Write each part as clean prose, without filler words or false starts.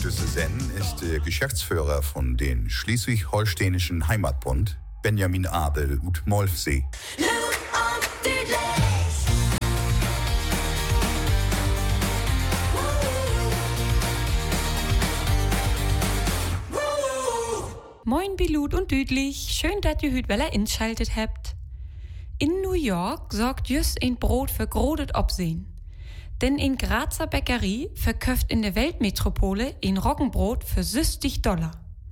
Sen ist der Geschäftsführer von den Schleswig-Holsteinischen Heimatbund, Benjamin Abel ut Molfsee. Moin Bilut und Düdlich, schön, dass ihr heute wieder inschaltet habt. In New York sorgt just ein Brot für grodet Obsehen. Denn in Grazer Bäckerie verkauft in der Weltmetropole ein Roggenbrot für $60.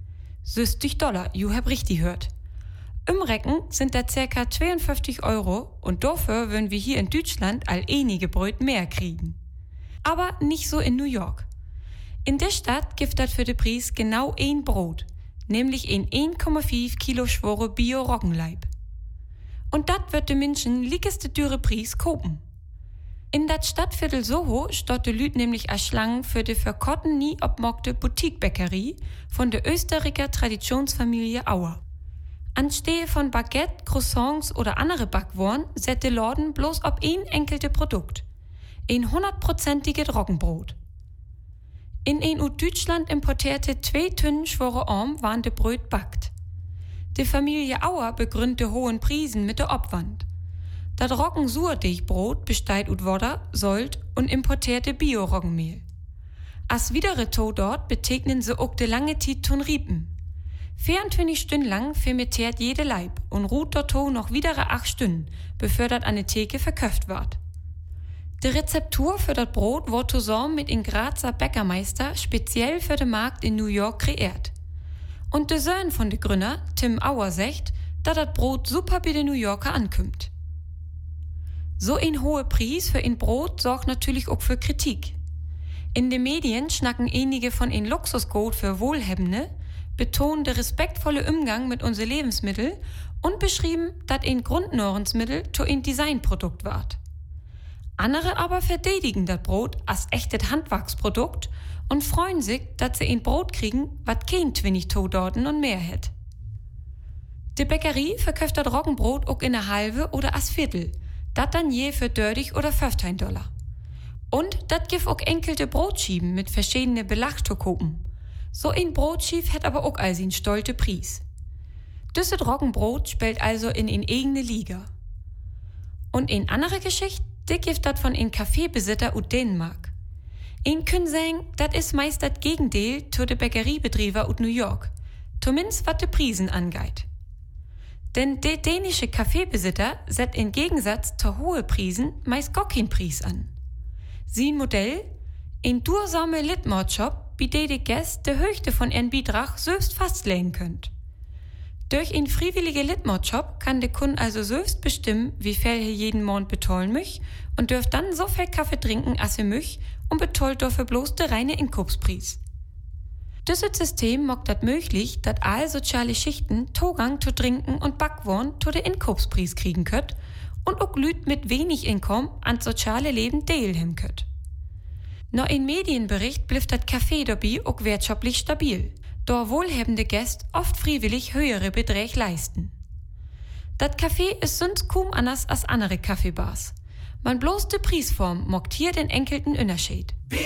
$60, you habt richtig gehört. Im Recken sind da ca. 52 € und dafür würden wir hier in Deutschland all einige Brot mehr kriegen. Aber nicht so in New York. In der Stadt gibt das für den Preis genau ein Brot, nämlich ein 1,5 Kilo schwere Bio-Roggenleib. Und dat wird de Menschen liegeste dürre Preis kopen. In dat Stadtviertel Soho stott de Lüd nämlich a Schlangen für de für Kotten nie obmockte Boutiquebäckerie von der Österreicher Traditionsfamilie Auer. Anstehe von Baguette, Croissants oder andere Backwaren set de Lorden bloß ob ein enkelte Produkt. Ein 100%iges Roggenbrot. In ein aus Deutschland importierte 2 Tonnen schwere Arm waren de Bröt backt. Die Familie Auer begründet de hohen Prisen mit der Obwand. Das Roggen-Surdigbrot besteht ut Wodder, Sold und importierte Bio-Roggenmehl. As widere to dort betegnen se ook de lange Tid tun Riepen. 24 Stunden lang fermentiert jede Leib und ruht dort noch widere 8 Stunden, bevor dat an de Theke verköft wird. Die Rezeptur für das Brot wurde zusammen mit dem Grazer Bäckermeister speziell für den Markt in New York kreiert. Und der Sohn von der Gründer, Tim Auer, sagt, dass das Brot super bei den New Yorker ankommt. So ein hoher Preis für ein Brot sorgt natürlich auch für Kritik. In den Medien schnacken einige von ein Luxusgut für Wohlhabende, betonen der respektvolle Umgang mit unseren Lebensmitteln und beschrieben, dass ein Grundnahrungsmittel zu ein Designprodukt wird. Andere aber verteidigen das Brot als echtes Handwerksprodukt und freuen sich, dass sie ein Brot kriegen, was kein 20 Todorten und mehr hat. Die Bäckerie verkauft das Roggenbrot auch in eine halbe oder als Viertel, das dann je für 30 oder $15. Und das gibt auch enkelte Brotschieben mit verschiedenen Belachtokopen. So ein Brotschieb hat aber auch als ein stolte Preis. Dieses Roggenbrot spielt also in eine eigene Liga. Und in andere Geschichte, die gibt das von ein Kaffeebesitzer aus Dänemark. Ein können sagen, das ist meist das Gegenteil zu den Bäckeriebetrieben aus New York, zumindest was die Preisen angeht. Denn der dänische Kaffeebesitzer setzt im Gegensatz zu hohen Preisen meist gar keinen Preis an. Sein Modell? Ein dursamer Litmortshop, bei dem die Gäste die Höchste von ihrem Beitrag selbst festlegen könnt. Durch einen freiwilligen Litmortshop kann der Kunde also selbst bestimmen, wie viel er jeden Monat betollen möcht und dürft dann so viel Kaffee trinken, als er möcht und betollt dafür bloß den reinen Inkaufspreis. Dieses System macht das möglich, dass alle soziale Schichten Zugang zu Trinken und Backwaren zu den Inkaufspreis kriegen könnt und auch Leute mit wenig Einkommen an das soziale Leben teilhaben könnt. Nach einem Medienbericht bleibt das Café dabei auch wirtschaftlich stabil, da wohlhabende Gäste oft freiwillig höhere Beträge leisten. Das Café ist sonst kaum anders als andere Kaffeebars. Man bloß die Preisform macht hier den enkelten Unterschied.